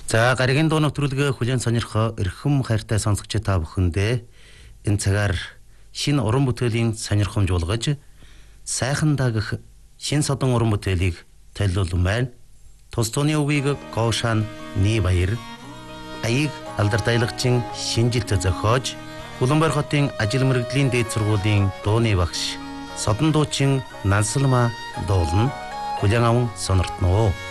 За гаригийн дуу нэвтрүүлгээ хүлээн сонирхоо эрхэм хайртай сонсогч та бүхэндээ энэ цагаар шинэ уран бүтээлийн сонирхомж болгож сайхан дагах шинэ содон уран бүтээлийг төлөвлөн байна. Тус тууны өвийг Гоошан Нибаяр аяг алдар дайлагчин шинжилт зохиож Улаанбаатар хотын ажил мэргэжлийн дээд сургуулийн дууны багш содон дуучин Нансалма дуулна. Хүлээн аван сонирхно.